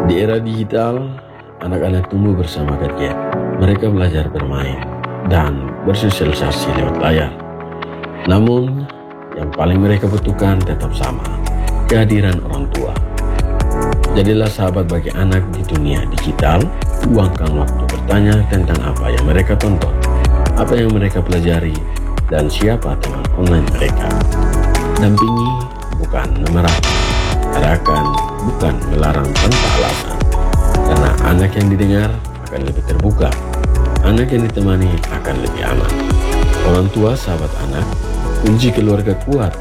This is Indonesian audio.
Di era digital, anak-anak tumbuh bersama gadget. Mereka belajar bermain dan bersosialisasi lewat layar. Namun, yang paling mereka butuhkan tetap sama, kehadiran orang tua. Jadilah sahabat bagi anak di dunia digital. Luangkan waktu bertanya tentang apa yang mereka tonton, apa yang mereka pelajari, dan siapa teman online mereka. Dampingi, bukan memerah. Arahkan, bukan melarang tanpa alasan. Karena anak yang didengar akan lebih terbuka. Anak yang ditemani akan lebih aman. Orang tua sahabat anak, kunci keluarga kuat